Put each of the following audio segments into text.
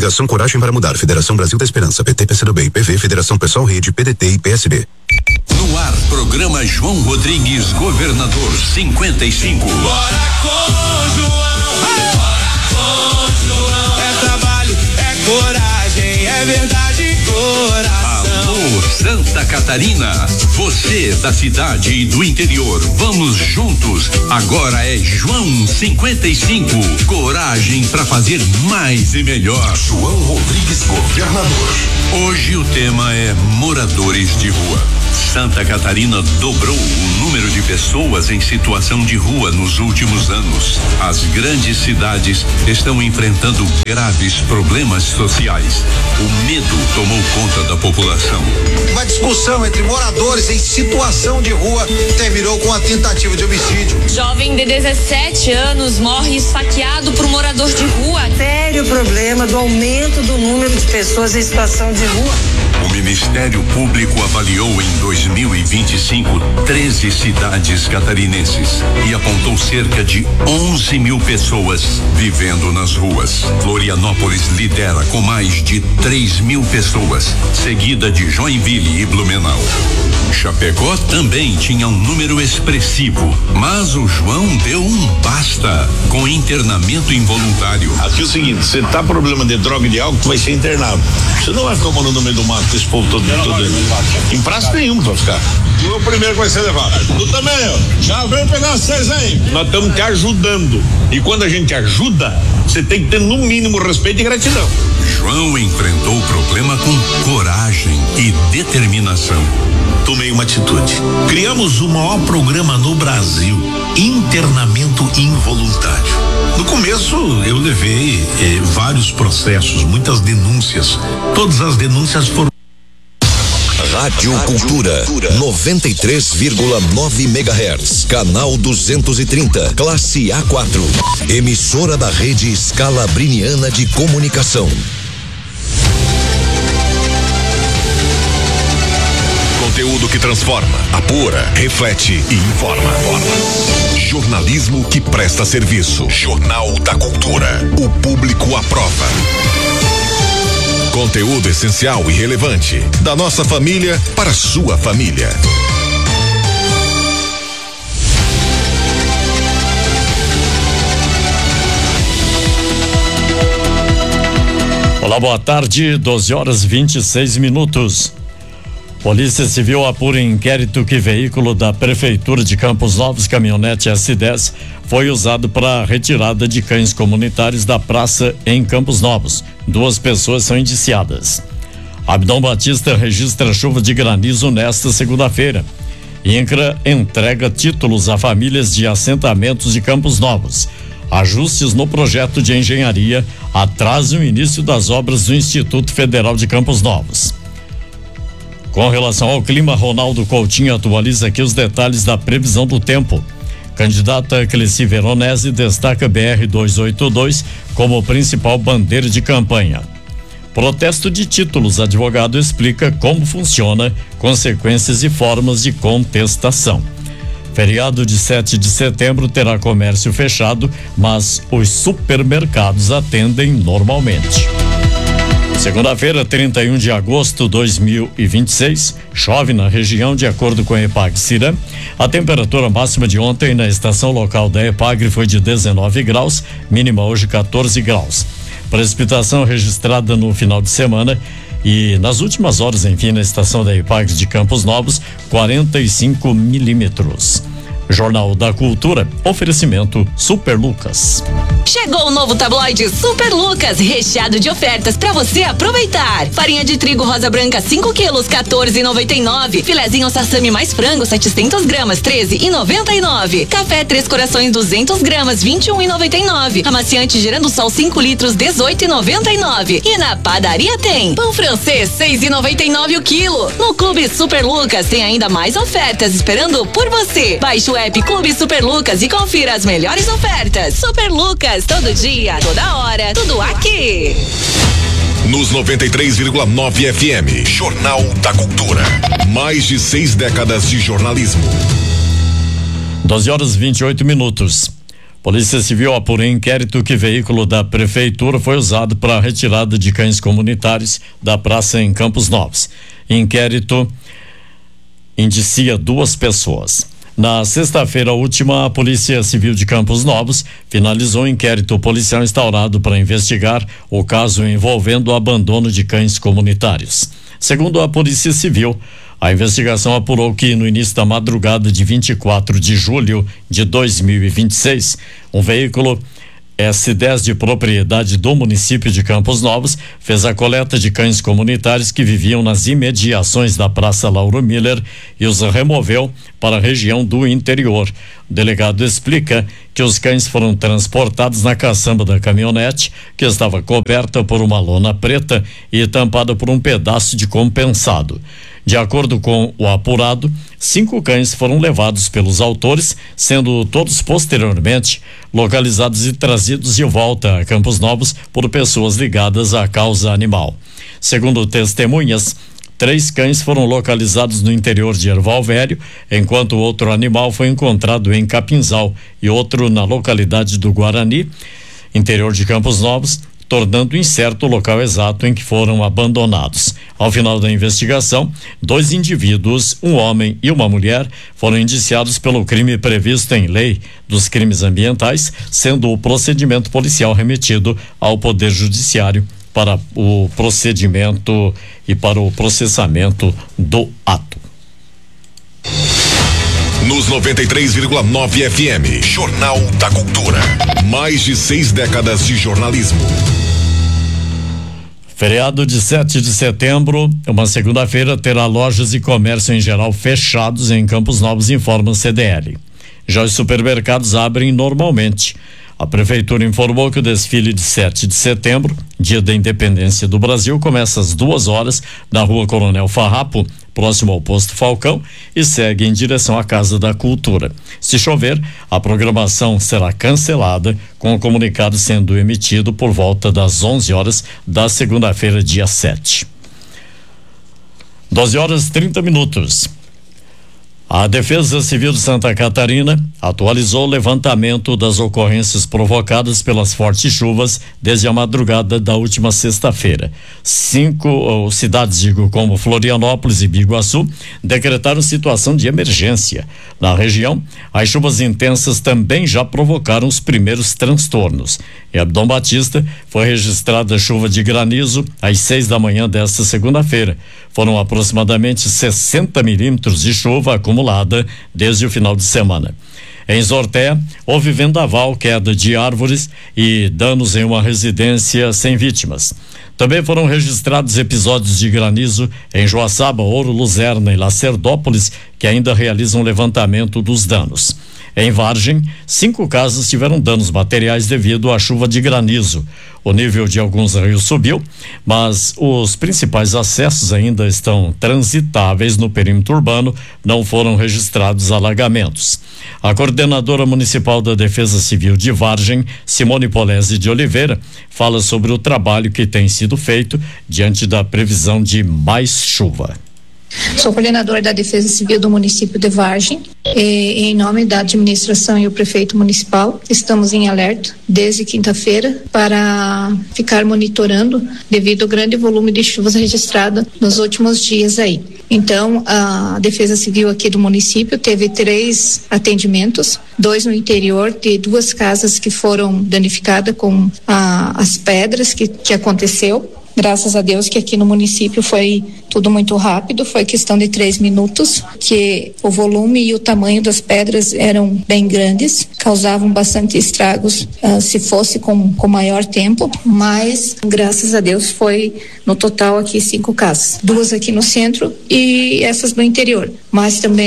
Coligação Coragem para Mudar, Federação Brasil da Esperança, PT, PCdoB e PV, Federação Pessoal Rede, PDT e PSB. No ar, programa João Rodrigues, Governador 55. Bora com João, bora com João. É trabalho, é coragem, é verdade e coração. Alô, Santa Catarina, você da cidade e do interior, vamos juntos. Agora é João 55. Coragem para fazer mais e melhor. João Rodrigues, governador. Hoje o tema é moradores de rua. Santa Catarina dobrou o número de pessoas em situação de rua nos últimos anos. As grandes cidades estão enfrentando graves problemas sociais. O medo tomou conta da população. Uma discussão entre moradores em situação de rua terminou com a tentativa de homicídio. Jovem de 17 anos morre esfaqueado por morador de rua. Sério problema do aumento do número de pessoas em situação de rua. O Ministério Público avaliou em 2025 13 cidades catarinenses e apontou cerca de 11 mil pessoas vivendo nas ruas. Florianópolis lidera com mais de 3 mil pessoas, seguida de Joinville e Blumenau. Chapecó também tinha um número expressivo, mas o João deu um basta com internamento involuntário. Aqui é o seguinte, você tá problema de droga e de álcool, tu vai ser internado. Você não vai ficar morando no meio do mato com esse povo todo em praça nenhuma vai ficar. Tu é o primeiro que vai ser levado. Tu também, ó. Já vem pegar vocês aí. Nós estamos te ajudando. E quando a gente ajuda, você tem que ter no mínimo respeito e gratidão. João enfrentou o problema com coragem e determinação. Tomei uma atitude. Criamos o maior programa no Brasil, internamento involuntário. No começo eu levei vários processos, muitas denúncias. Todas as denúncias foram. Rádio Cultura 93,9 MHz, canal 230, classe A4, emissora da rede Scalabriniana de Comunicação. Conteúdo que transforma, apura, reflete e informa. Jornalismo que presta serviço. Jornal da Cultura. O público aprova. Conteúdo essencial e relevante. Da nossa família para a sua família. Olá, boa tarde, 12h26. Polícia Civil apura inquérito que veículo da Prefeitura de Campos Novos, caminhonete S10, foi usado para retirada de cães comunitários da praça em Campos Novos. 2 pessoas são indiciadas. Abdão Batista registra chuva de granizo nesta segunda-feira. INCRA entrega títulos a famílias de assentamentos de Campos Novos. Ajustes no projeto de engenharia atrasam o início das obras do Instituto Federal de Campos Novos. Com relação ao clima, Ronaldo Coutinho atualiza aqui os detalhes da previsão do tempo. Candidata Cleci Veronese destaca BR-282 como principal bandeira de campanha. Protesto de títulos, advogado explica como funciona, consequências e formas de contestação. Feriado de 7 de setembro terá comércio fechado, mas os supermercados atendem normalmente. Segunda-feira, 31 de agosto de 2026, chove na região de acordo com a Epagre-Cira. A temperatura máxima de ontem na estação local da Epagre foi de 19 graus, mínima hoje 14 graus. Precipitação registrada no final de semana e nas últimas horas, enfim, na estação da Epagre de Campos Novos, 45 milímetros. Jornal da Cultura, oferecimento Super Lucas. Chegou o novo tabloide Super Lucas, recheado de ofertas para você aproveitar. Farinha de trigo rosa branca 5 quilos, 14,99. Filezinho sassami mais frango 700 gramas, 13,99. Café Três Corações 200 gramas, 21,99. Amaciante Gerando Sol 5 litros, 18,99. E na padaria tem pão francês 6,99 o quilo. No Clube Super Lucas tem ainda mais ofertas esperando por você. Baixe o app Clube Super Lucas e confira as melhores ofertas. Super Lucas, todo dia, toda hora, tudo aqui. Nos 93,9 FM, Jornal da Cultura. Mais de 6 décadas de jornalismo. 12h28. Polícia Civil apurou inquérito que veículo da prefeitura foi usado para a retirada de cães comunitários da praça em Campos Novos. Inquérito indicia 2 pessoas. Na sexta-feira última, a Polícia Civil de Campos Novos finalizou o inquérito policial instaurado para investigar o caso envolvendo o abandono de cães comunitários. Segundo a Polícia Civil, a investigação apurou que no início da madrugada de 24 de julho de 2026, um veículo S10 de propriedade do município de Campos Novos fez a coleta de cães comunitários que viviam nas imediações da Praça Lauro Miller e os removeu para a região do interior. O delegado explica que os cães foram transportados na caçamba da caminhonete, que estava coberta por uma lona preta e tampada por um pedaço de compensado. De acordo com o apurado, 5 cães foram levados pelos autores, sendo todos posteriormente localizados e trazidos de volta a Campos Novos por pessoas ligadas à causa animal. Segundo testemunhas, 3 cães foram localizados no interior de Erval Velho, enquanto outro animal foi encontrado em Capinzal e outro na localidade do Guarani, interior de Campos Novos, tornando incerto o local exato em que foram abandonados. Ao final da investigação, 2 indivíduos, um homem e uma mulher, foram indiciados pelo crime previsto em lei dos crimes ambientais, sendo o procedimento policial remetido ao Poder Judiciário para o procedimento e para o processamento do ato. Nos 93,9 FM, Jornal da Cultura. Mais de 6 décadas de jornalismo. Feriado de 7 de setembro, uma segunda-feira, terá lojas e comércio em geral fechados em Campos Novos, informa o CDL. Já os supermercados abrem normalmente. A prefeitura informou que o desfile de 7 de setembro, dia da independência do Brasil, começa às 2h na Rua Coronel Farrapo, próximo ao Posto Falcão, e segue em direção à Casa da Cultura. Se chover, a programação será cancelada, com o comunicado sendo emitido por volta das 11h da segunda-feira, dia 7. 12h30. A Defesa Civil de Santa Catarina atualizou o levantamento das ocorrências provocadas pelas fortes chuvas desde a madrugada da última sexta-feira. 5 cidades, como Florianópolis e Biguaçu, decretaram situação de emergência. Na região, as chuvas intensas também já provocaram os primeiros transtornos. Em Abdom Batista, foi registrada chuva de granizo às 6 da manhã desta segunda-feira. Foram aproximadamente 60 milímetros de chuva acumulada desde o final de semana. Em Zorté, houve vendaval, queda de árvores e danos em uma residência sem vítimas. Também foram registrados episódios de granizo em Joaçaba, Ouro, Luzerna e Lacerdópolis, que ainda realizam levantamento dos danos. Em Vargem, 5 casas tiveram danos materiais devido à chuva de granizo. O nível de alguns rios subiu, mas os principais acessos ainda estão transitáveis no perímetro urbano, não foram registrados alagamentos. A coordenadora municipal da Defesa Civil de Vargem, Simone Polese de Oliveira, fala sobre o trabalho que tem sido feito diante da previsão de mais chuva. Sou coordenadora da Defesa Civil do município de Vargem e, em nome da administração e o prefeito municipal, estamos em alerta desde quinta-feira para ficar monitorando devido ao grande volume de chuvas registrado nos últimos dias aí. Então, a Defesa Civil aqui do município teve 3 atendimentos, 2 no interior de 2 casas que foram danificadas com as pedras que aconteceu. Graças a Deus que aqui no município foi tudo muito rápido, foi questão de 3 minutos, que o volume e o tamanho das pedras eram bem grandes, causavam bastante estragos se fosse com maior tempo, mas graças a Deus foi no total aqui 5 casas, 2 aqui no centro e essas no interior, mas também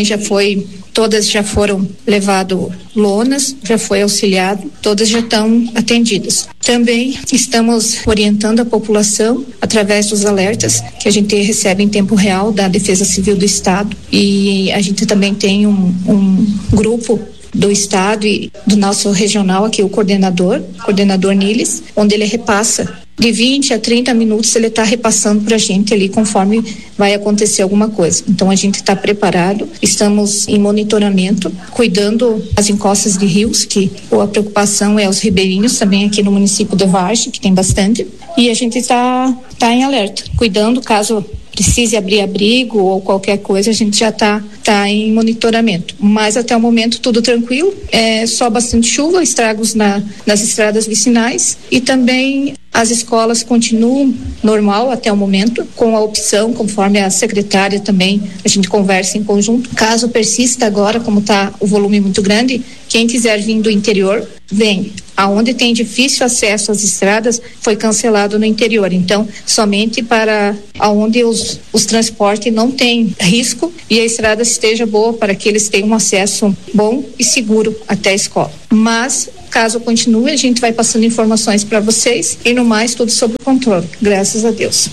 todas já foram levado lonas, já foi auxiliado, todas já estão atendidas. Também estamos orientando a população através dos alertas que a gente recebe em tempo real da Defesa Civil do Estado, e a gente também tem um grupo do estado e do nosso regional aqui, o coordenador Niles, onde ele repassa de 20 a 30 minutos, ele está repassando para a gente ali conforme vai acontecer alguma coisa. Então a gente está preparado, estamos em monitoramento, cuidando das encostas de rios, que a preocupação é os ribeirinhos também aqui no município de Vargem, que tem bastante, e a gente está em alerta, cuidando caso precise abrir abrigo ou qualquer coisa, a gente já tá em monitoramento. Mas até o momento tudo tranquilo, só bastante chuva, estragos nas estradas vicinais e também as escolas continuam normal até o momento, com a opção, conforme a secretária também, a gente conversa em conjunto. Caso persista agora, como está o volume muito grande, quem quiser vir do interior, vem. Aonde tem difícil acesso às estradas, foi cancelado no interior. Então, somente para aonde os transportes não tem risco e a estrada esteja boa para que eles tenham um acesso bom e seguro até a escola. Mas, caso continue, a gente vai passando informações para vocês e no mais, tudo sob controle. Graças a Deus.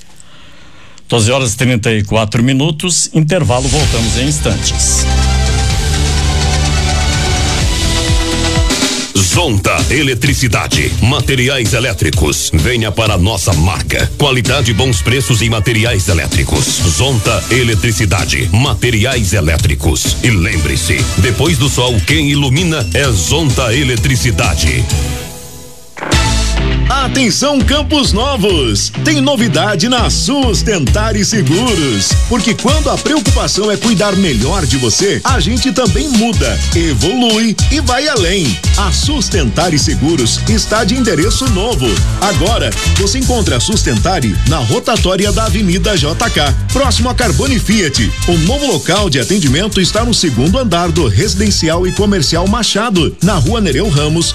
12h34, intervalo, voltamos em instantes. Zonta Eletricidade, materiais elétricos. Venha para a nossa marca. Qualidade e bons preços em materiais elétricos. Zonta Eletricidade, materiais elétricos. E lembre-se, depois do sol, quem ilumina é Zonta Eletricidade. Atenção, Campos Novos! Tem novidade na Sustentar Seguros, porque quando a preocupação é cuidar melhor de você, a gente também muda, evolui e vai além. A Sustentar Seguros está de endereço novo. Agora, você encontra a Sustentar na rotatória da Avenida JK, próximo a Carbone Fiat. O novo local de atendimento está no 2º andar do Residencial e Comercial Machado, na Rua Nereu Ramos,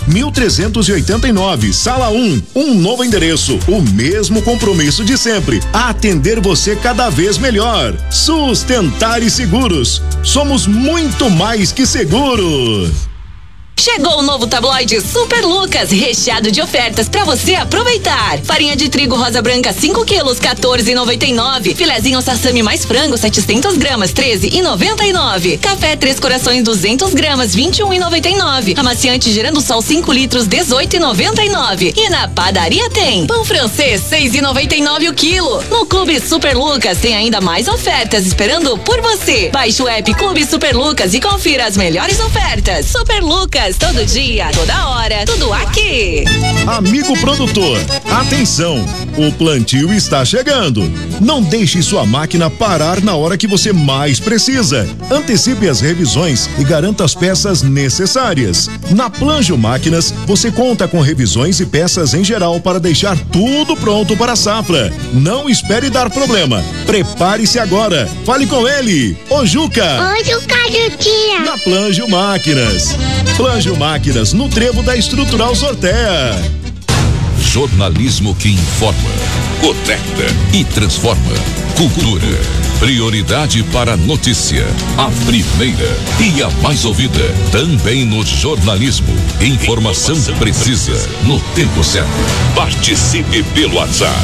1389, Sala 1. Um novo endereço, o mesmo compromisso de sempre, atender você cada vez melhor. Sustentar Seguros, somos muito mais que seguro. Chegou o novo tabloide Super Lucas, recheado de ofertas pra você aproveitar. Farinha de trigo rosa branca 5 quilos, 14,99. Filezinho sassami mais frango 700 gramas, 13,99. Café Três Corações 200 gramas, 21,99. Amaciante Girando Sol 5 litros, 18,99. E na padaria tem pão francês 6,99 o quilo. No Clube Super Lucas tem ainda mais ofertas esperando por você. Baixe o app Clube Super Lucas e confira as melhores ofertas. Super Lucas, todo dia, toda hora, tudo aqui. Amigo produtor, atenção, o plantio está chegando. Não deixe sua máquina parar na hora que você mais precisa. Antecipe as revisões e garanta as peças necessárias. Na Planjo Máquinas, você conta com revisões e peças em geral para deixar tudo pronto para a safra. Não espere dar problema. Prepare-se agora. Fale com ele, o Juca. Oi, Juca, Juquinha. Na Planjo Máquinas. Planjo Máquinas, no trevo da Estrutural Sorteia. Jornalismo que informa, conecta e transforma. Cultura, prioridade para a notícia, a primeira e a mais ouvida. Também no jornalismo, informação precisa, no tempo certo. Participe pelo WhatsApp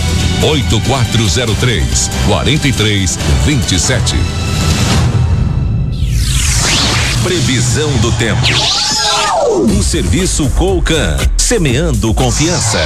8403-4327. Previsão do tempo. Um serviço Colcan, semeando confiança.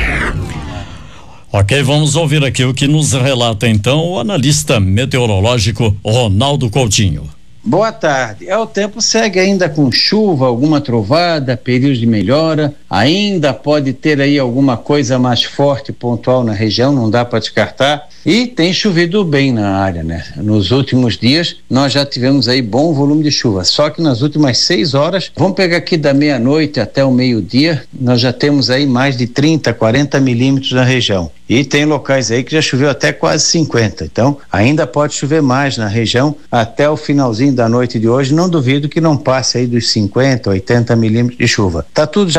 Ok, vamos ouvir aqui o que nos relata então o analista meteorológico Ronaldo Coutinho. Boa tarde. O tempo segue ainda com chuva, alguma trovada, período de melhora. Ainda pode ter aí alguma coisa mais forte pontual na região, não dá para descartar. E tem chovido bem na área, né? Nos últimos dias nós já tivemos aí bom volume de chuva, só que nas últimas 6 horas, vamos pegar aqui da meia-noite até o meio-dia, nós já temos aí mais de 30, 40 milímetros na região. E tem locais aí que já choveu até quase 50, então ainda pode chover mais na região até o finalzinho da noite de hoje. Não duvido que não passe aí dos 50, 80 milímetros de chuva. Tá tudo já bastante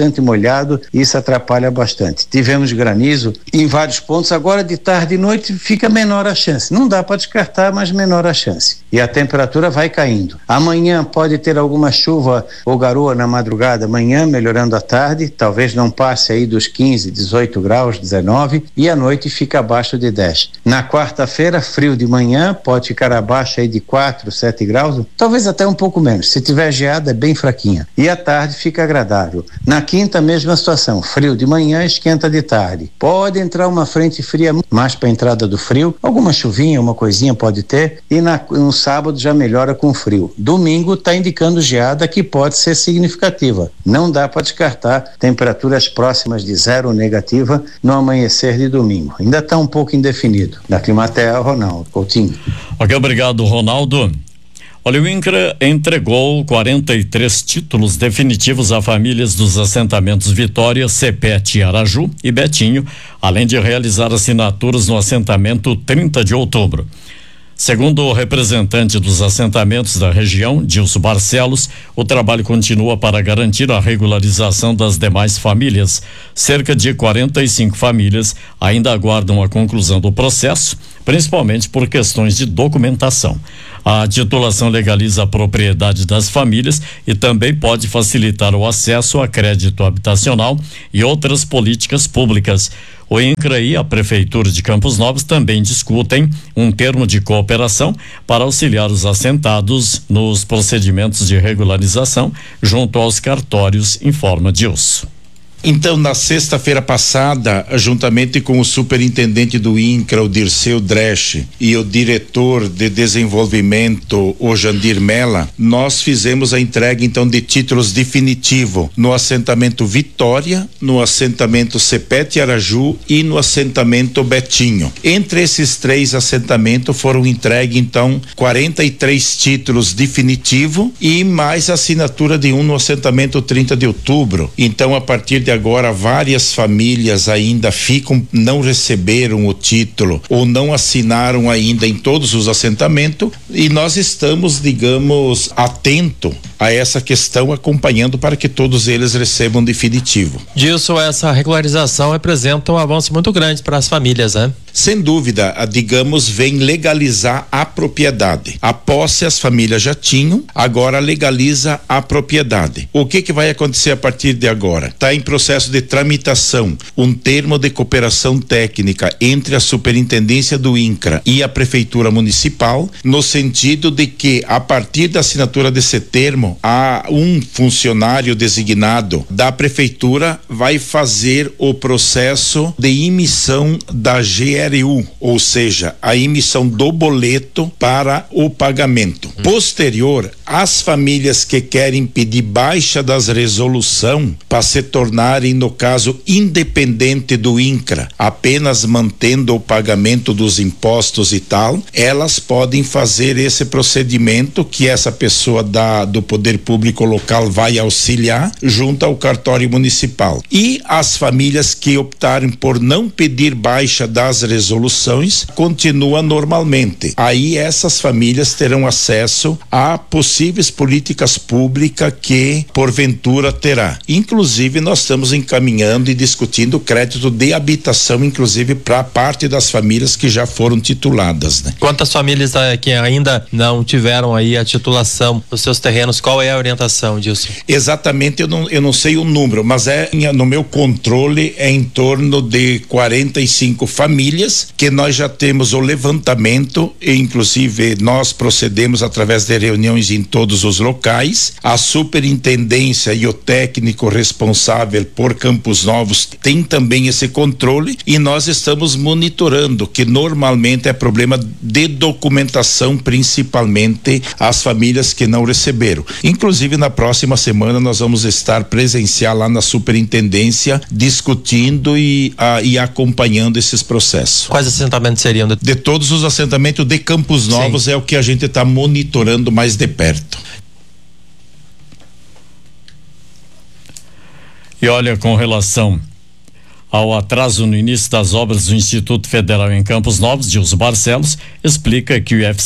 bastante molhado e isso atrapalha bastante. Tivemos granizo em vários pontos, agora de tarde e noite fica menor a chance. Não dá para descartar, mas menor a chance. E a temperatura vai caindo. Amanhã pode ter alguma chuva ou garoa na madrugada, amanhã melhorando à tarde, talvez não passe aí dos 15, 18 graus, 19, e à noite fica abaixo de 10. Na quarta-feira, frio de manhã, pode ficar abaixo aí de 4, 7 graus, talvez até um pouco menos. Se tiver geada, é bem fraquinha. E à tarde fica agradável. Na quinta, mesma situação, frio de manhã, esquenta de tarde. Pode entrar uma frente fria mais para a entrada do frio, alguma chuvinha, uma coisinha pode ter, e no sábado já melhora com frio. Domingo está indicando geada que pode ser significativa. Não dá para descartar temperaturas próximas de zero negativa no amanhecer de domingo. Ainda está um pouco indefinido. Da Climatea, Ronaldo Coutinho. Ok, obrigado, Ronaldo. Olha, o INCRA entregou 43 títulos definitivos a famílias dos assentamentos Vitória, Cepete, Araju e Betinho, além de realizar assinaturas no assentamento 30 de outubro. Segundo o representante dos assentamentos da região, Dilson Barcelos, o trabalho continua para garantir a regularização das demais famílias. Cerca de 45 famílias ainda aguardam a conclusão do processo, principalmente por questões de documentação. A titulação legaliza a propriedade das famílias e também pode facilitar o acesso a crédito habitacional e outras políticas públicas. O INCRA e a Prefeitura de Campos Novos também discutem um termo de cooperação para auxiliar os assentados nos procedimentos de regularização junto aos cartórios, informa Dilson. Então, na sexta-feira passada, juntamente com o superintendente do INCRA, o Dirceu Dresch, e o diretor de desenvolvimento, o Jandir Mella, nós fizemos a entrega, então, de títulos definitivos no assentamento Vitória, no assentamento Cepete Araju e no assentamento Betinho. Entre esses 3 assentamentos foram entregues, então, 43 títulos definitivos e mais assinatura de um no assentamento 30 de outubro. Então, a partir de agora, várias famílias ainda não receberam o título ou não assinaram ainda em todos os assentamentos, e nós estamos, digamos, atento a essa questão, acompanhando para que todos eles recebam definitivo. Dilson, essa regularização representa um avanço muito grande para as famílias, né? Sem dúvida, digamos, vem legalizar a propriedade. A posse as famílias já tinham, agora legaliza a propriedade. O que vai acontecer a partir de agora? Está em processo de tramitação um termo de cooperação técnica entre a Superintendência do INCRA e a Prefeitura Municipal, no sentido de que, a partir da assinatura desse termo, há um funcionário designado da Prefeitura vai fazer o processo de emissão da GRU, ou seja, a emissão do boleto para o pagamento. Posterior, as famílias que querem pedir baixa das resoluções para se tornarem, no caso, independente do INCRA, apenas mantendo o pagamento dos impostos e tal, elas podem fazer esse procedimento que essa pessoa do Poder Público Local vai auxiliar junto ao cartório municipal. E as famílias que optarem por não pedir baixa das resoluções continuam normalmente. Aí essas famílias terão acesso a possíveis políticas públicas que porventura terá. Inclusive, nós estamos encaminhando e discutindo crédito de habitação, inclusive para parte das famílias que já foram tituladas, né? Quantas famílias que ainda não tiveram aí a titulação dos seus terrenos? Qual é a orientação disso? Exatamente, eu não sei o número, mas no meu controle é em torno de 45 famílias que nós já temos o levantamento, e inclusive nós procedemos através de reuniões em todos os locais. A superintendência e o técnico responsável por Campos Novos tem também esse controle, e nós estamos monitorando, que normalmente é problema de documentação, principalmente as famílias que não receberam. Inclusive, na próxima semana nós vamos estar presencial lá na superintendência, discutindo e acompanhando esses processos. Quais assentamentos seriam? De todos os assentamentos de Campos Novos. Sim. É o que a gente está monitorando mais de perto. E olha, com relação ao atraso no início das obras do Instituto Federal em Campos Novos, Dilson Barcelos explica que o IFC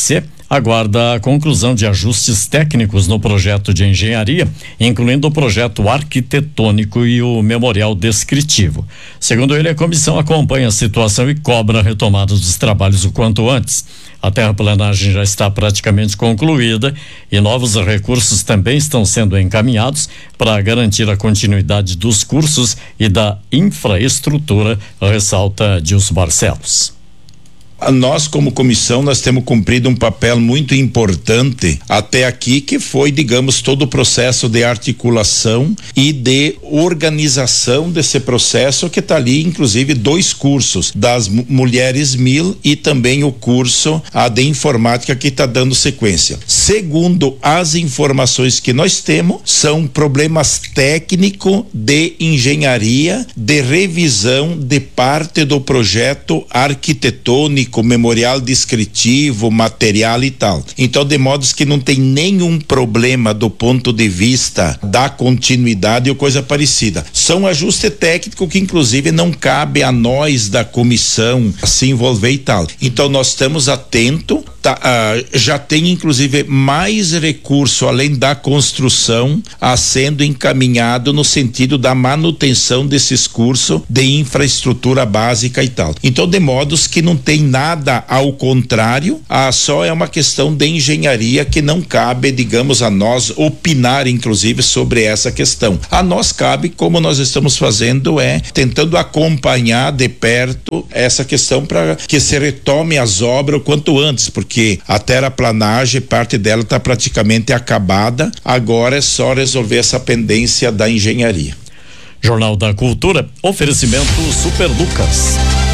aguarda a conclusão de ajustes técnicos no projeto de engenharia, incluindo o projeto arquitetônico e o memorial descritivo. Segundo ele, a comissão acompanha a situação e cobra a retomada dos trabalhos o quanto antes. A terraplanagem já está praticamente concluída e novos recursos também estão sendo encaminhados para garantir a continuidade dos cursos e da infraestrutura, ressalta Dilson Barcelos. Nós, como comissão, nós temos cumprido um papel muito importante até aqui, que foi, digamos, todo o processo de articulação e de organização desse processo, que está ali, inclusive, 2 cursos das mulheres 1000 e também o curso de informática que está dando sequência. Segundo as informações que nós temos, são problemas técnicos de engenharia, de revisão de parte do projeto arquitetônico, memorial descritivo, material e tal. Então, de modo que não tem nenhum problema do ponto de vista da continuidade ou coisa parecida. São ajuste técnico que, inclusive, não cabe a nós da comissão se envolver e tal. Então, nós estamos atentos. Já tem inclusive mais recurso além da construção sendo encaminhado no sentido da manutenção desses cursos de infraestrutura básica e tal. Então, de modos que não tem nada ao contrário, só é uma questão de engenharia que não cabe, digamos, a nós opinar inclusive sobre essa questão. A nós cabe, como nós estamos fazendo, tentando acompanhar de perto essa questão para que se retome as obras o quanto antes, porque a terraplanagem, parte dela está praticamente acabada, agora é só resolver essa pendência da engenharia. Jornal da Cultura, oferecimento Super Lucas.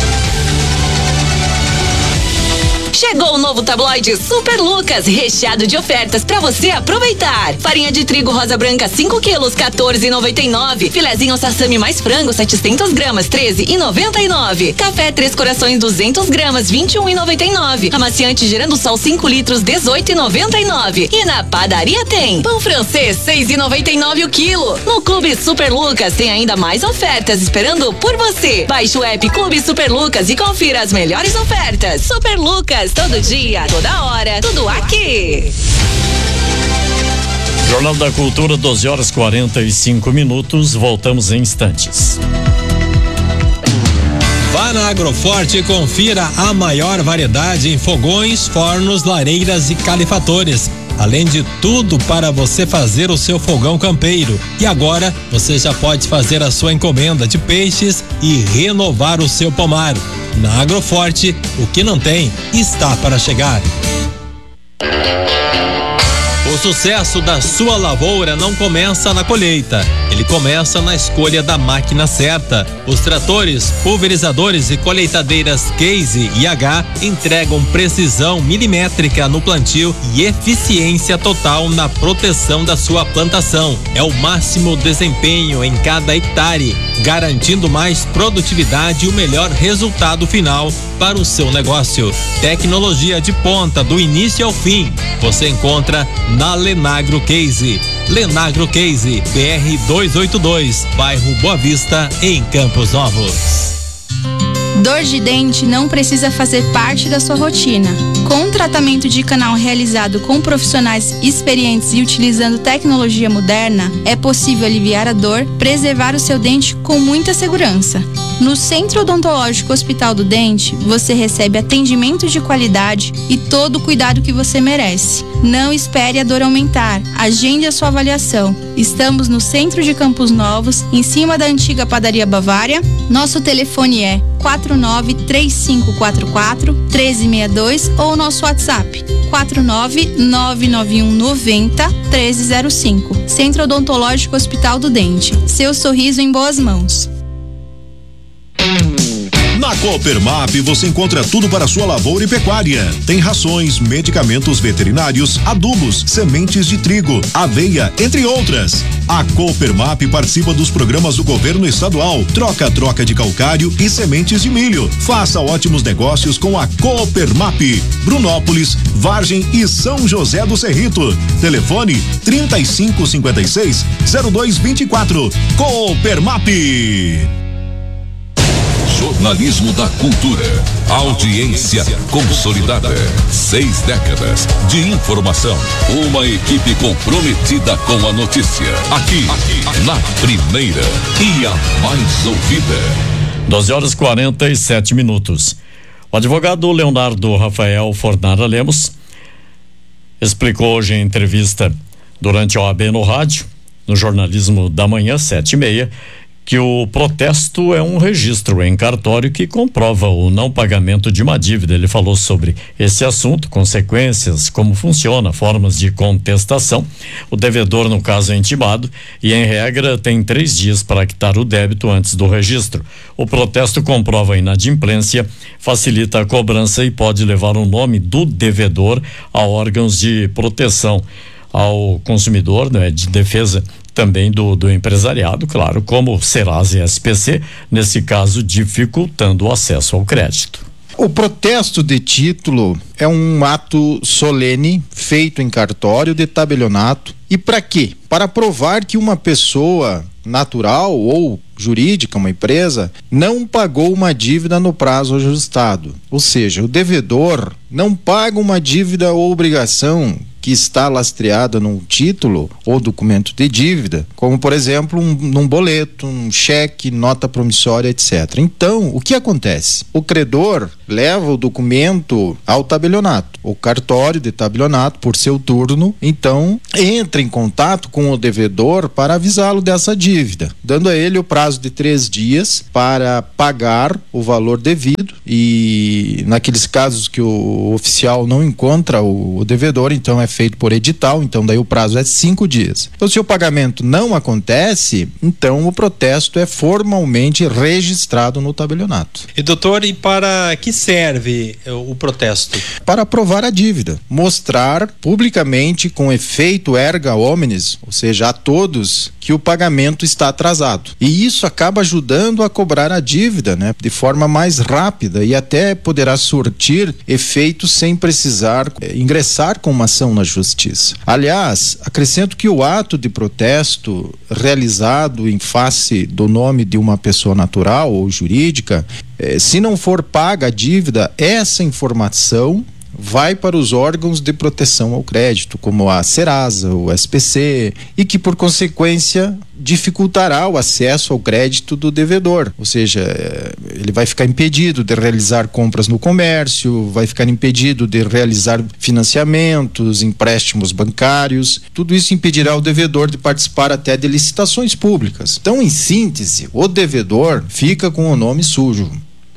Chegou o novo tabloide Super Lucas, recheado de ofertas para você aproveitar. Farinha de trigo rosa branca 5 quilos, 14,99. Filezinho sassami mais frango 700 gramas, 13,99. Café Três Corações 200 gramas, 21,99. Amaciante Gerando Sol 5 litros, 18,99. E na padaria tem pão francês 6,99 o quilo. No Clube Super Lucas tem ainda mais ofertas esperando por você. Baixe o app Clube Super Lucas e confira as melhores ofertas. Super Lucas, todo dia, toda hora, tudo aqui. Jornal da Cultura, 12h45. Voltamos em instantes. Vá na Agroforte e confira a maior variedade em fogões, fornos, lareiras e calefatores. Além de tudo para você fazer o seu fogão campeiro. E agora você já pode fazer a sua encomenda de peixes e renovar o seu pomar. Na Agroforte, o que não tem está para chegar. O sucesso da sua lavoura não começa na colheita, ele começa na escolha da máquina certa. Os tratores, pulverizadores e colheitadeiras Case e H entregam precisão milimétrica no plantio e eficiência total na proteção da sua plantação. É o máximo desempenho em cada hectare, garantindo mais produtividade e o melhor resultado final para o seu negócio. Tecnologia de ponta do início ao fim, você encontra na Lenagro Case. Lenagro Case, BR 282, bairro Boa Vista, em Campos Novos. Dor de dente não precisa fazer parte da sua rotina. Com um tratamento de canal realizado com profissionais experientes e utilizando tecnologia moderna, é possível aliviar a dor, preservar o seu dente com muita segurança. No Centro Odontológico Hospital do Dente, você recebe atendimento de qualidade e todo o cuidado que você merece. Não espere a dor aumentar, agende a sua avaliação. Estamos no centro de Campos Novos, em cima da antiga padaria Bavária. Nosso telefone é 49-3544-1362 ou nosso WhatsApp 4999190-1305. Centro Odontológico Hospital do Dente. Seu sorriso em boas mãos. Na Coopermap você encontra tudo para sua lavoura e pecuária. Tem rações, medicamentos veterinários, adubos, sementes de trigo, aveia, entre outras. A Coopermap participa dos programas do governo estadual, troca de calcário e sementes de milho. Faça ótimos negócios com a Coopermap. Brunópolis, Vargem e São José do Cerrito. Telefone 3556-0224. Coopermap. Jornalismo da Cultura. Audiência consolidada. 6 décadas de informação. Uma equipe comprometida com a notícia. Aqui na primeira e a mais ouvida. 12h47. O advogado Leonardo Rafael Fornara Lemos explicou hoje em entrevista durante a OAB no rádio, no Jornalismo da Manhã, 7h30, que o protesto é um registro em cartório que comprova o não pagamento de uma dívida. Ele falou sobre esse assunto, consequências, como funciona, formas de contestação. O devedor, no caso, é intimado e, em regra, tem 3 dias para quitar o débito antes do registro. O protesto comprova a inadimplência, facilita a cobrança e pode levar o nome do devedor a órgãos de proteção ao consumidor, né, de defesa também do empresariado, claro, como o Serasa e SPC, nesse caso dificultando o acesso ao crédito. O protesto de título é um ato solene feito em cartório de tabelionato. E para quê? Para provar que uma pessoa natural ou jurídica, uma empresa, não pagou uma dívida no prazo ajustado. Ou seja, o devedor não paga uma dívida ou obrigação que está lastreada num título ou documento de dívida, como por exemplo num boleto, um cheque, nota promissória, etc. Então, o que acontece? O credor leva o documento ao tabelionato, o cartório de tabelionato, por seu turno, então entra em contato com o devedor para avisá-lo dessa dívida, dando a ele o prazo de 3 dias para pagar o valor devido, e naqueles casos que o oficial não encontra o devedor, então é feito por edital, então daí o prazo é 5 dias. Então, se o pagamento não acontece, então o protesto é formalmente registrado no tabelionato. E doutor, e para que serve o protesto? Para aprovar a dívida, mostrar publicamente com efeito erga omnes, ou seja, a todos, que o pagamento está atrasado. E isso acaba ajudando a cobrar a dívida, né, de forma mais rápida, e até poderá surtir efeitos sem precisar ingressar com uma ação na justiça. Aliás, acrescento que o ato de protesto realizado em face do nome de uma pessoa natural ou jurídica, se não for paga a dívida, essa informação vai para os órgãos de proteção ao crédito, como a Serasa, o SPC, e que por consequência dificultará o acesso ao crédito do devedor, ou seja, ele vai ficar impedido de realizar compras no comércio, vai ficar impedido de realizar financiamentos, empréstimos bancários. Tudo isso impedirá o devedor de participar até de licitações públicas. Então, em síntese, o devedor fica com o nome sujo.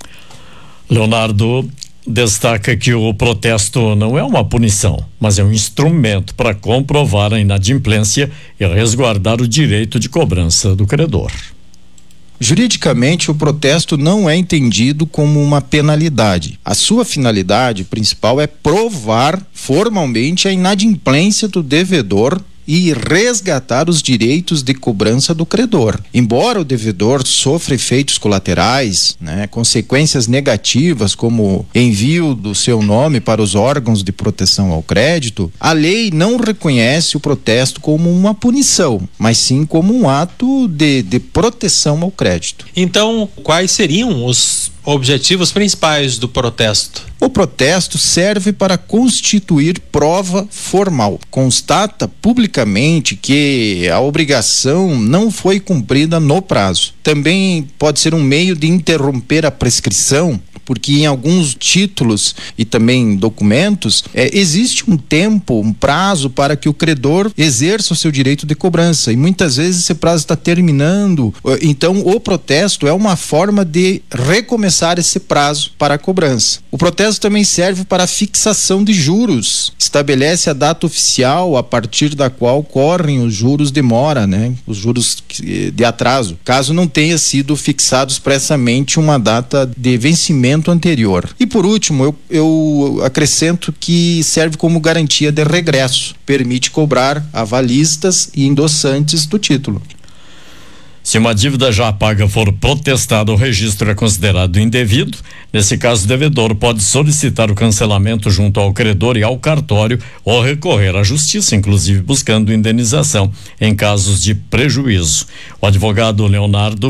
Leonardo destaca que o protesto não é uma punição, mas é um instrumento para comprovar a inadimplência e resguardar o direito de cobrança do credor. Juridicamente, o protesto não é entendido como uma penalidade. A sua finalidade principal é provar formalmente a inadimplência do devedor e resgatar os direitos de cobrança do credor. Embora o devedor sofra efeitos colaterais, né, consequências negativas como envio do seu nome para os órgãos de proteção ao crédito, a lei não reconhece o protesto como uma punição, mas sim como um ato de proteção ao crédito. Então, quais seriam os objetivos principais do protesto? O protesto serve para constituir prova formal. Constata publicamente que a obrigação não foi cumprida no prazo. Também pode ser um meio de interromper a prescrição, porque em alguns títulos e também documentos existe um tempo, um prazo para que o credor exerça o seu direito de cobrança, e muitas vezes esse prazo está terminando. Então o protesto é uma forma de recomeçar esse prazo para a cobrança. O protesto também serve para a fixação de juros, estabelece a data oficial a partir da qual correm os juros de mora, né? Os juros de atraso, caso não tenha sido fixado expressamente uma data de vencimento anterior. E por último, eu acrescento que serve como garantia de regresso, permite cobrar avalistas e endossantes do título. Se uma dívida já paga for protestada, o registro é considerado indevido. Nesse caso, o devedor pode solicitar o cancelamento junto ao credor e ao cartório ou recorrer à justiça, inclusive buscando indenização em casos de prejuízo. O advogado Leonardo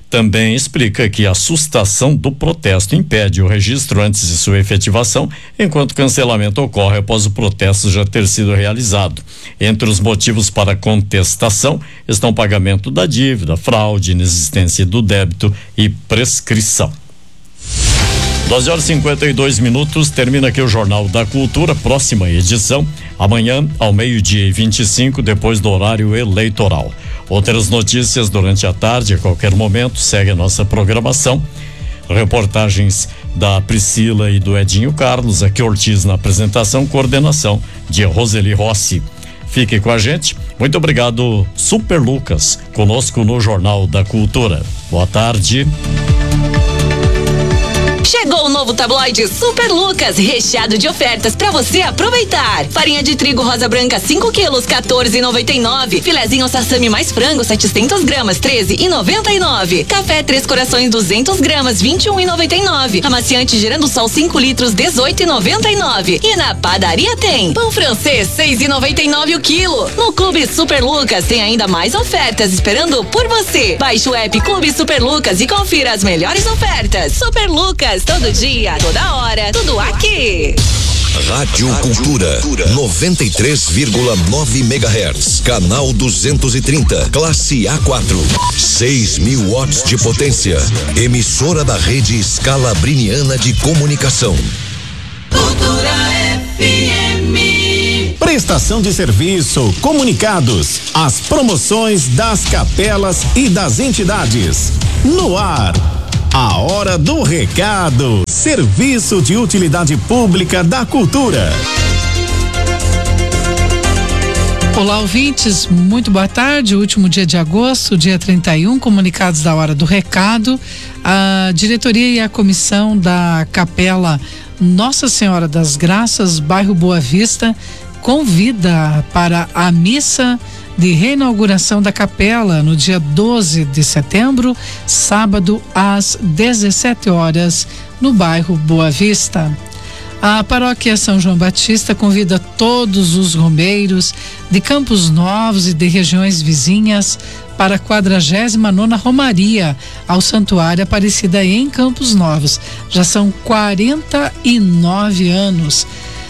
também explica que a sustação do protesto impede o registro antes de sua efetivação, enquanto o cancelamento ocorre após o protesto já ter sido realizado. Entre os motivos para contestação estão pagamento da dívida, fraude, inexistência do débito e prescrição. 12h52, termina aqui o Jornal da Cultura, próxima edição, amanhã ao 12h25, depois do horário eleitoral. Outras notícias durante a tarde, a qualquer momento, segue a nossa programação. Reportagens da Priscila e do Edinho Carlos, aqui Ortiz na apresentação, coordenação de Roseli Rossi. Fique com a gente. Muito obrigado, Super Lucas, conosco no Jornal da Cultura. Boa tarde. Chegou o novo tabloide Super Lucas, recheado de ofertas pra você aproveitar. Farinha de trigo rosa branca 5 quilos, 14,99. Filezinho sassami mais frango 700 gramas, 13,99. Café Três Corações 200 gramas, 21,99. Amaciante Girando Sol 5 litros, 18,99. E na padaria tem pão francês 6,99 o quilo. No Clube Super Lucas tem ainda mais ofertas esperando por você. Baixe o app Clube Super Lucas e confira as melhores ofertas. Super Lucas, todo dia, toda hora, tudo aqui. Rádio Cultura 93,9 MHz, canal 230, classe A4, 6.000 watts de potência, emissora da rede Scalabriniana de Comunicação. Cultura FM. Prestação de serviço, comunicados, as promoções das capelas e das entidades. No ar, a hora do recado, serviço de utilidade pública da cultura. Olá, ouvintes, muito boa tarde. Último dia de agosto, dia 31, comunicados da hora do recado. A diretoria e a comissão da Capela Nossa Senhora das Graças, bairro Boa Vista, convida para a missa de reinauguração da capela no dia 12 de setembro, sábado, às 17 horas, no bairro Boa Vista. A paróquia São João Batista convida todos os romeiros de Campos Novos e de regiões vizinhas para a 49ª Romaria ao Santuário Aparecida em Campos Novos. Já são 49 anos.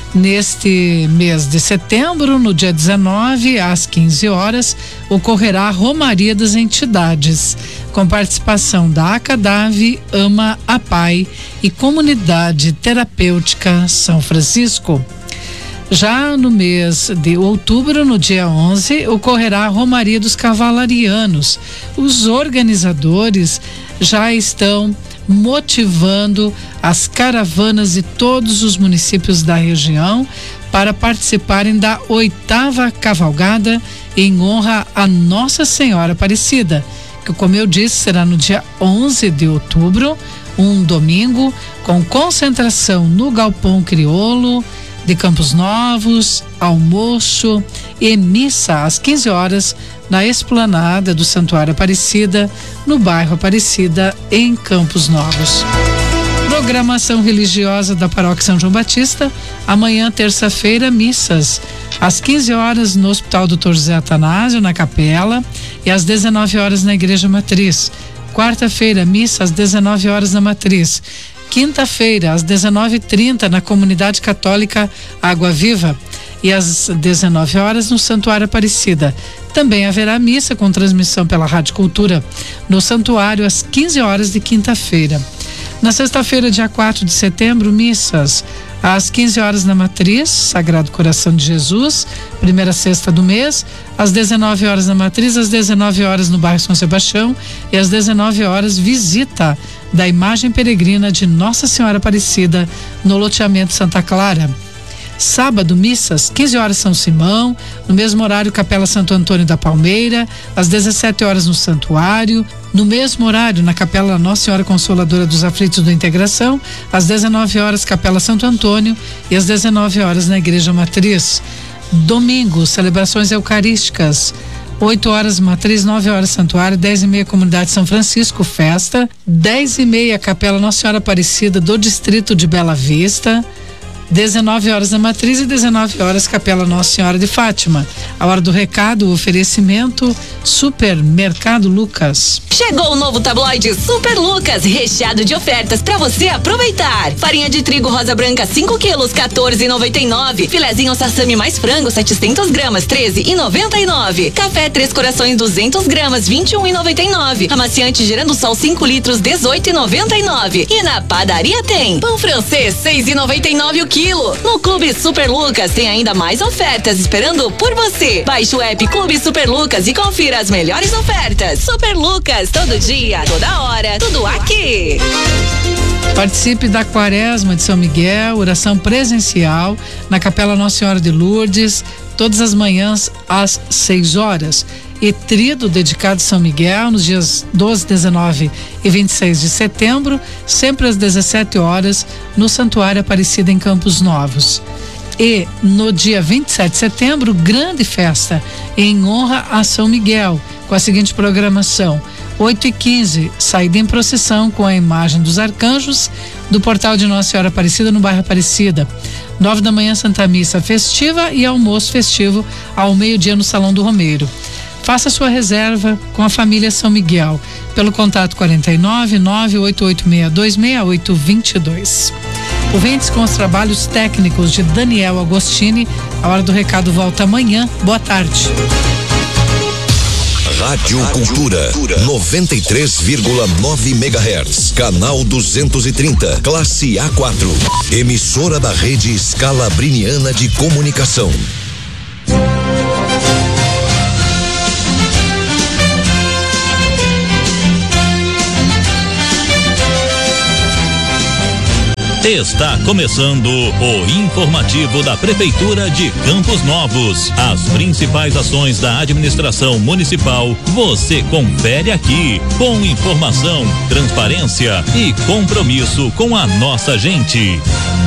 Neste mês de setembro, no dia 19, às 15 horas, ocorrerá a Romaria das Entidades, com participação da ACADAV, Ama a Pai e Comunidade Terapêutica São Francisco. Já no mês de outubro, no dia 11, ocorrerá a Romaria dos Cavalarianos. Os organizadores já estão motivando as caravanas de todos os municípios da região para participarem da 8ª cavalgada em honra a Nossa Senhora Aparecida, que, como eu disse, será no dia 11 de outubro, um domingo, com concentração no Galpão Crioulo de Campos Novos, almoço e missa às 15 horas na esplanada do Santuário Aparecida, no bairro Aparecida, em Campos Novos. Programação religiosa da Paróquia São João Batista, amanhã, terça-feira, missas às 15 horas no Hospital Dr. José Atanásio, na Capela, e às 19 horas na Igreja Matriz. Quarta-feira, missa às 19 horas na Matriz. Quinta-feira, às 19h30, na Comunidade Católica Água Viva, e às 19 horas no Santuário Aparecida. Também haverá missa com transmissão pela Rádio Cultura no Santuário às 15 horas de quinta-feira. Na sexta-feira, dia 4 de setembro, missas às 15 horas na Matriz, Sagrado Coração de Jesus, primeira sexta do mês, às 19 horas na Matriz, às 19 horas no bairro São Sebastião e às 19 horas visita da imagem peregrina de Nossa Senhora Aparecida no loteamento Santa Clara. Sábado, missas, 15 horas São Simão, no mesmo horário Capela Santo Antônio da Palmeira, às 17 horas no Santuário, no mesmo horário na Capela Nossa Senhora Consoladora dos Aflitos da Integração, às 19 horas Capela Santo Antônio e às 19 horas na Igreja Matriz. Domingo, celebrações eucarísticas, 8 horas Matriz, 9 horas Santuário, 10h30 Comunidade São Francisco, festa, 10h30 Capela Nossa Senhora Aparecida do Distrito de Bela Vista, 19 horas na Matriz e 19 horas Capela Nossa Senhora de Fátima. A hora do recado, oferecimento Supermercado Lucas. Chegou o novo tabloide Super Lucas, recheado de ofertas para você aproveitar. Farinha de trigo rosa branca 5 quilos, 14,99. Filezinho sassami mais frango 700 gramas, 13,99. Café Três Corações 200 gramas, 21,99. Amaciante Girando Sol 5 litros, 18,99. E na padaria tem pão francês 6,99 o quilo. No Clube Super Lucas tem ainda mais ofertas esperando por você. Baixe o app Clube Super Lucas e confira as melhores ofertas. Super Lucas, todo dia, toda hora, tudo aqui. Participe da Quaresma de São Miguel, oração presencial na Capela Nossa Senhora de Lourdes, todas as manhãs às 6 horas. E tríduo dedicado a São Miguel nos dias 12, 19 e 26 de setembro, sempre às 17 horas, no Santuário Aparecida em Campos Novos. E no dia 27 de setembro, grande festa em honra a São Miguel, com a seguinte programação: 8h15, saída em procissão com a imagem dos arcanjos do portal de Nossa Senhora Aparecida no bairro Aparecida. 9 da manhã, Santa Missa festiva e almoço festivo ao meio-dia no Salão do Romeiro. Faça sua reserva com a família São Miguel pelo contato 49 98862 6822. Ouvintes, com os trabalhos técnicos de Daniel Agostini. A hora do recado volta amanhã. Boa tarde. Rádio Cultura 93,9 MHz, canal 230, classe A4, emissora da rede Scalabriniana de Comunicação. Está começando o informativo da Prefeitura de Campos Novos. As principais ações da administração municipal você confere aqui, com informação, transparência e compromisso com a nossa gente.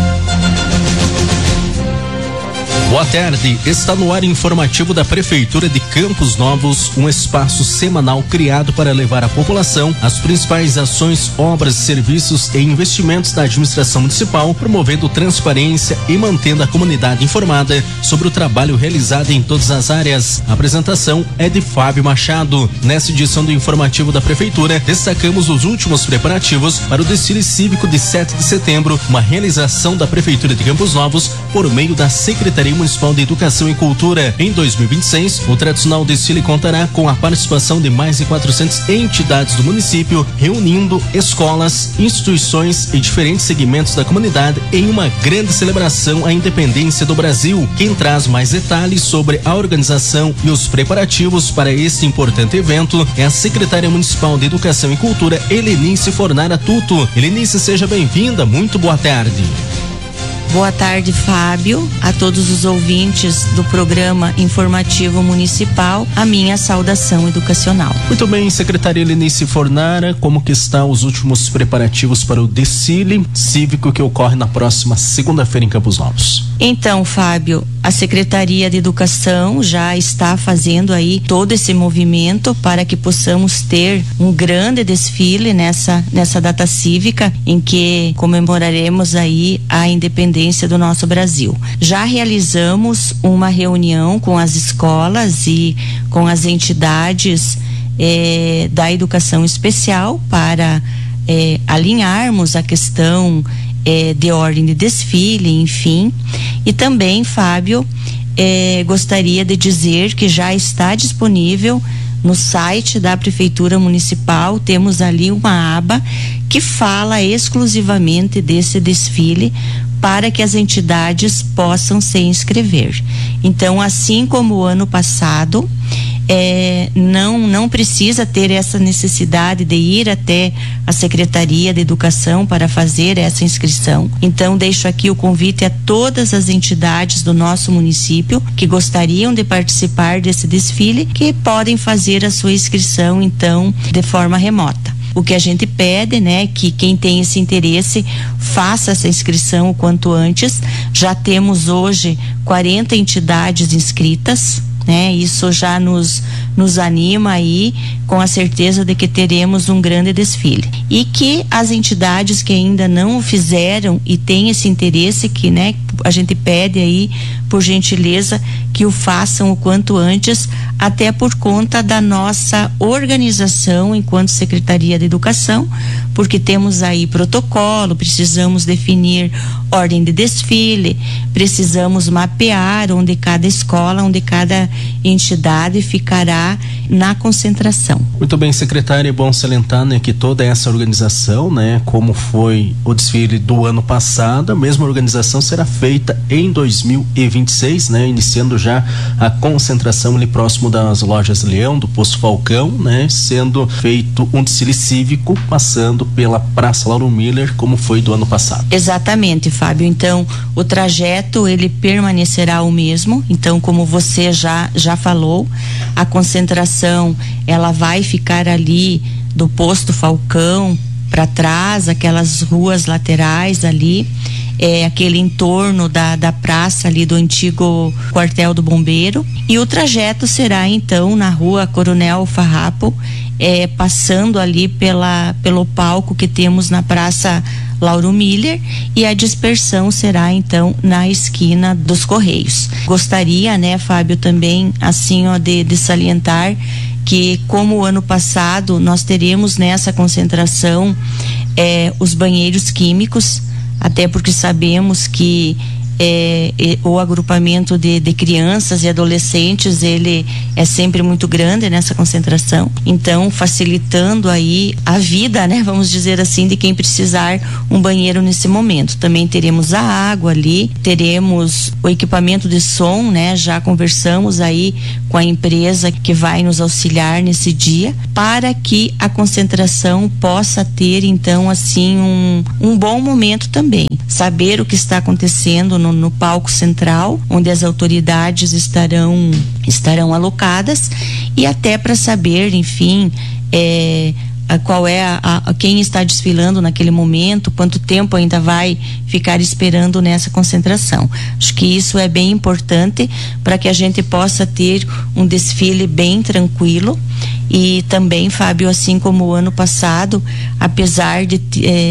Boa tarde, está no ar informativo da Prefeitura de Campos Novos, um espaço semanal criado para levar à população as principais ações, obras, serviços e investimentos da administração municipal, promovendo transparência e mantendo a comunidade informada sobre o trabalho realizado em todas as áreas. A apresentação é de Fábio Machado. Nessa edição do informativo da Prefeitura, destacamos os últimos preparativos para o desfile cívico de 7 de setembro, uma realização da Prefeitura de Campos Novos por meio da Secretaria Municipal de Educação e Cultura. Em 2026, o tradicional desfile contará com a participação de mais de 400 entidades do município, reunindo escolas, instituições e diferentes segmentos da comunidade em uma grande celebração à independência do Brasil. Quem traz mais detalhes sobre a organização e os preparativos para este importante evento é a Secretária Municipal de Educação e Cultura, Helenice Fornara Tuto. Helenice, seja bem-vinda, muito boa tarde. Boa tarde, Fábio, a todos os ouvintes do programa informativo municipal, a minha saudação educacional. Muito bem, secretária Helenice Fornara, como que estão os últimos preparativos para o desfile cívico que ocorre na próxima segunda-feira em Campos Novos? Então, Fábio, a Secretaria de Educação já está fazendo aí todo esse movimento para que possamos ter um grande desfile nessa data cívica em que comemoraremos aí a independência do nosso Brasil. Já realizamos uma reunião com as escolas e com as entidades da educação especial para alinharmos a questão de ordem de desfile, enfim. E também, Fábio, gostaria de dizer que já está disponível no site da Prefeitura Municipal, temos ali uma aba que fala exclusivamente desse desfile para que as entidades possam se inscrever. Então, assim como o ano passado, não precisa ter essa necessidade de ir até a Secretaria de Educação para fazer essa inscrição. Então, deixo aqui o convite a todas as entidades do nosso município que gostariam de participar desse desfile, que podem fazer a sua inscrição, então, de forma remota. O que a gente pede, né, que quem tem esse interesse faça essa inscrição o quanto antes. Já temos hoje 40 entidades inscritas, né? Isso já nos anima aí, com a certeza de que teremos um grande desfile. E que as entidades que ainda não o fizeram e têm esse interesse, que, né, a gente pede aí, por gentileza, que o façam o quanto antes, até por conta da nossa organização enquanto Secretaria de Educação, porque temos aí protocolo, precisamos definir ordem de desfile, precisamos mapear onde cada escola, onde cada entidade ficará na concentração. Muito bem, secretária, é bom salientar, né, que toda essa organização, né, como foi o desfile do ano passado, a mesma organização será feita em 2026, né, iniciando já a concentração ali próximo das lojas Leão, do Posto Falcão, né, sendo feito um desfile cívico passando pela Praça Lauro Miller, como foi do ano passado. Exatamente, Fábio. Então, o trajeto ele permanecerá o mesmo. Então, como você já falou, a concentração ela vai ficar ali do Posto Falcão para trás, aquelas ruas laterais ali, aquele entorno da praça ali do antigo quartel do bombeiro, e o trajeto será então na rua Coronel Farrapo, passando ali pelo palco que temos na Praça Lauro Miller, e a dispersão será então na esquina dos Correios. Gostaria, né, Fábio, também assim, de salientar que, como o ano passado, nós teremos nessa concentração os banheiros químicos, até porque sabemos que o agrupamento de crianças e adolescentes ele é sempre muito grande nessa concentração, então facilitando aí a vida, né, vamos dizer assim, de quem precisar um banheiro nesse momento. Também teremos a água ali, teremos o equipamento de som, né, já conversamos aí com a empresa que vai nos auxiliar nesse dia, para que a concentração possa ter então assim um bom momento também, saber o que está acontecendo no palco central, onde as autoridades estarão alocadas, e até para saber, enfim, qual é quem está desfilando naquele momento, quanto tempo ainda vai ficar esperando nessa concentração. Acho que isso é bem importante para que a gente possa ter um desfile bem tranquilo. E também, Fábio, assim como o ano passado, apesar de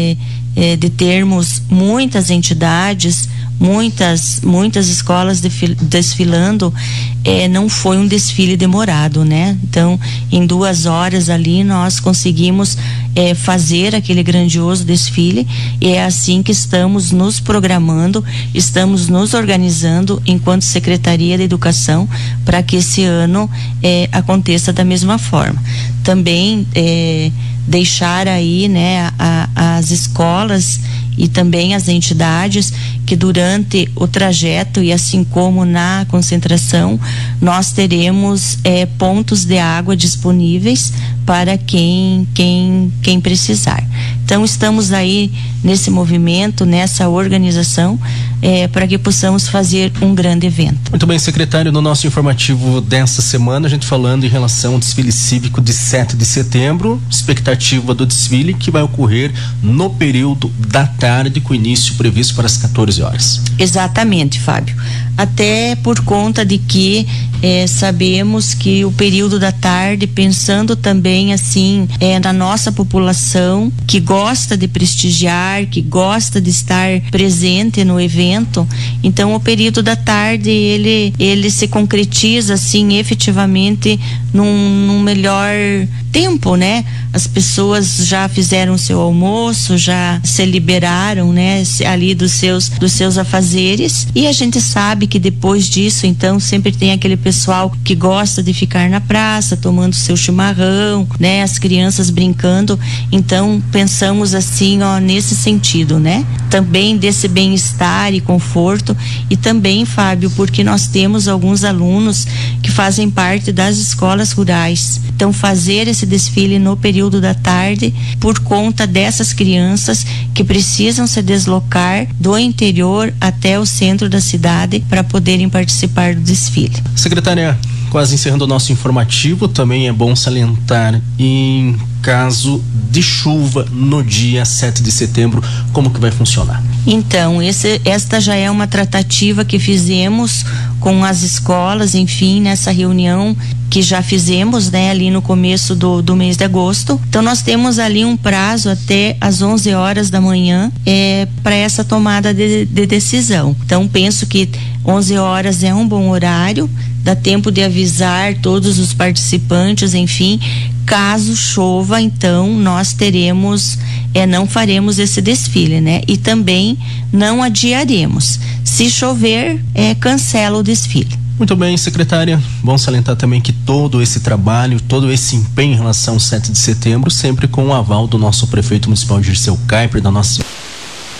termos muitas entidades, muitas escolas desfilando, não foi um desfile demorado, né? Então, em 2 horas ali nós conseguimos fazer aquele grandioso desfile, e é assim que estamos nos programando, estamos nos organizando enquanto Secretaria de Educação para que esse ano aconteça da mesma forma. Também deixar aí, né, as escolas e também as entidades que durante o trajeto, e assim como na concentração, nós teremos pontos de água disponíveis para quem precisar. Então estamos aí nesse movimento, nessa organização, para que possamos fazer um grande evento. Muito bem, secretário, no nosso informativo dessa semana, a gente falando em relação ao desfile cívico de 7 de setembro, expectativa do desfile que vai ocorrer no período da tarde, com início previsto para as 14 horas. Exatamente, Fábio. Até por conta de que sabemos que o período da tarde, pensando também assim na nossa população que gosta de prestigiar, que gosta de estar presente no evento, então o período da tarde ele se concretiza assim efetivamente num melhor tempo, né? As pessoas já fizeram seu almoço, já se liberaram, né, ali dos seus afazeres, e a gente sabe que depois disso, então, sempre tem aquele pessoal que gosta de ficar na praça tomando seu chimarrão, né, as crianças brincando. Então pensamos assim, nesse sentido, né, também desse bem-estar e conforto, e também, Fábio, porque nós temos alguns alunos que fazem parte das escolas rurais, então fazer esse desfile no período da tarde por conta dessas crianças que precisam se deslocar do interior até o centro da cidade para poderem participar do desfile. Secretária, quase encerrando o nosso informativo, também é bom salientar, em caso de chuva no dia 7 de setembro, como que vai funcionar? Então, esta já é uma tratativa que fizemos com as escolas, enfim, nessa reunião que já fizemos, né, ali no começo do mês de agosto. Então nós temos ali um prazo até às 11 horas da manhã para essa tomada de decisão. Então penso que 11 horas é um bom horário, dá tempo de avisar todos os participantes, enfim. Caso chova, então nós teremos, não faremos esse desfile, né? E também não adiaremos. Se chover, cancela o desfile. Muito bem, secretária. Bom salientar também que todo esse trabalho, todo esse empenho em relação ao 7 de setembro, sempre com o aval do nosso prefeito municipal Dirceu Kuiper, da nossa